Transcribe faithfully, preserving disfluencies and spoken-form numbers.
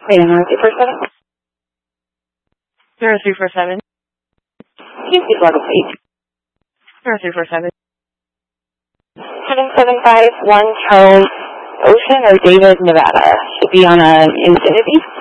Wait, zero three four seven? zero three four seven. Can you please log a please? zero three four seven. seven seven five one Charles Ocean or David, Nevada. Should be on an Infinity.